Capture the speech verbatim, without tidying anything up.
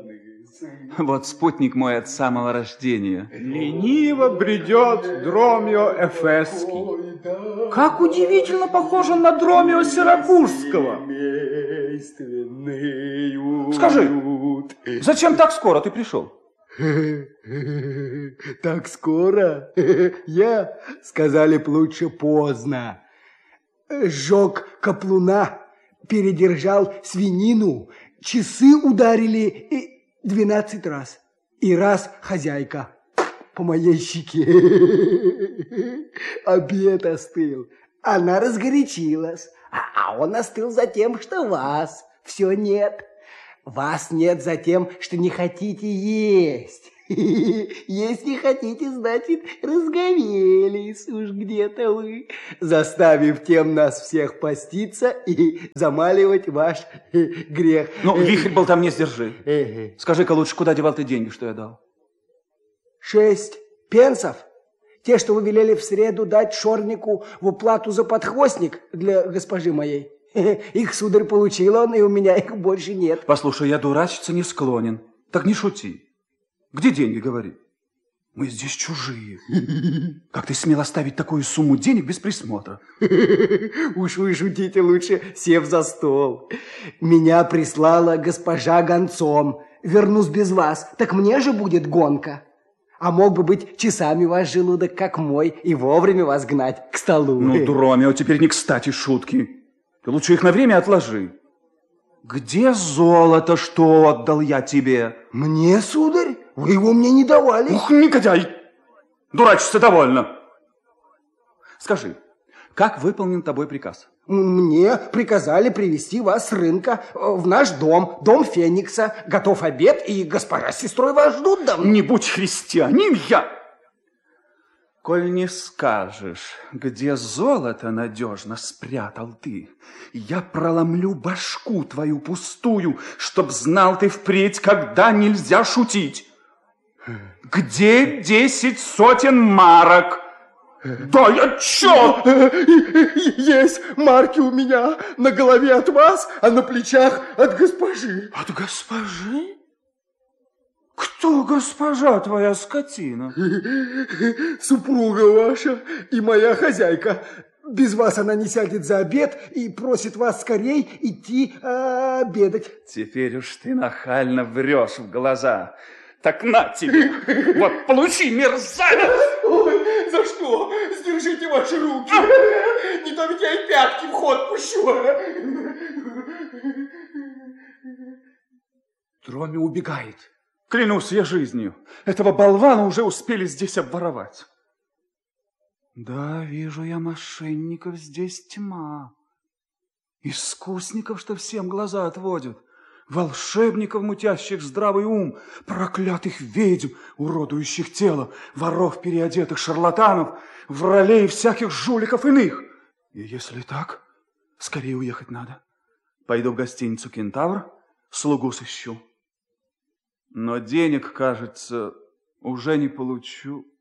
Вот спутник мой от самого рождения. Лениво бредет Дромио Эфесский. Как удивительно похож он на Дромио Сиракузского. Скажи, зачем так скоро ты пришел? Так скоро? Я, сказали б, лучше поздно. Сжег каплуна, передержал свинину, часы ударили двенадцать раз. И раз хозяйка по моей щеке. Обед остыл. Она разгорячилась, а он остыл за тем, что вас все нет. Вас нет за тем, что не хотите есть. Если хотите, значит, разговелись уж где-то вы, заставив тем нас всех поститься и замаливать ваш грех. Ну, вихрь был там, не сдержи. Скажи-ка лучше, куда девал ты деньги, что я дал? Шесть пенсов. Те, что вы велели в среду дать шорнику в уплату за подхвостник для госпожи моей. Их, сударь, получил он, и у меня их больше нет. Послушай, я дурачиться не склонен. Так не шути. Где деньги, говори? Мы здесь чужие. Как ты смел оставить такую сумму денег без присмотра? Уж вы шутите лучше, сев за стол. Меня прислала госпожа гонцом. Вернусь без вас, так мне же будет гонка. А мог бы быть часами ваш желудок, как мой, и вовремя вас гнать к столу. Ну, Дромио, теперь не кстати шутки. Ты лучше их на время отложи. Где золото, что отдал я тебе? Мне, сударь? Вы его мне не давали. Ух, негодяй! Дурачиться довольно. Скажи, как выполнен тобой приказ? Мне приказали привести вас с рынка в наш дом, дом Феникса. Готов обед, и госпожа с сестрой вас ждут давно. Не будь христианин, я... Коль не скажешь, где золото надежно спрятал ты, я проломлю башку твою пустую, чтоб знал ты впредь, когда нельзя шутить. Где десять сотен марок? Дай отчет! Есть марки у меня на голове от вас, а на плечах от госпожи. От госпожи? Кто госпожа твоя скотина? Супруга ваша и моя хозяйка. Без вас она не сядет за обед и просит вас скорей идти э, обедать. Теперь уж ты нахально врешь в глаза. Так на тебе! Вот, получи, мерзавец! Ой, за что? Сдержите ваши руки. Не то ведь я и пятки в ход пущу. Дроми убегает. Клянусь я жизнью, этого болвана уже успели здесь обворовать. Да, вижу я мошенников, здесь тьма. Искусников, что всем глаза отводят. Волшебников, мутящих здравый ум. Проклятых ведьм, уродующих тело. Воров, переодетых шарлатанов. Вралей всяких жуликов иных. И если так, скорее уехать надо. Пойду в гостиницу «Кентавр», слугу сыщу. Но денег, кажется, уже не получу.